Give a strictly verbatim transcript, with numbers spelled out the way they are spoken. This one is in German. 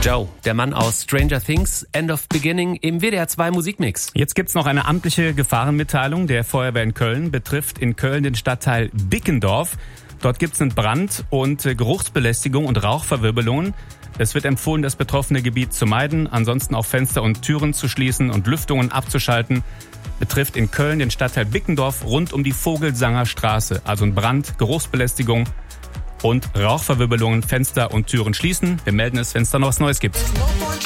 Joe, der Mann aus Stranger Things, End of Beginning im W D R zwei Musikmix. Jetzt gibt's noch eine amtliche Gefahrenmitteilung der Feuerwehr in Köln, betrifft in Köln den Stadtteil Bickendorf. Dort gibt's einen Brand und Geruchsbelästigung und Rauchverwirbelungen. Es wird empfohlen, das betroffene Gebiet zu meiden, ansonsten auch Fenster und Türen zu schließen und Lüftungen abzuschalten. Betrifft in Köln den Stadtteil Bickendorf rund um die Vogelsanger Straße. Also ein Brand, Geruchsbelästigung und Rauchverwirbelungen, Fenster und Türen schließen. Wir melden es, wenn es da noch was Neues gibt.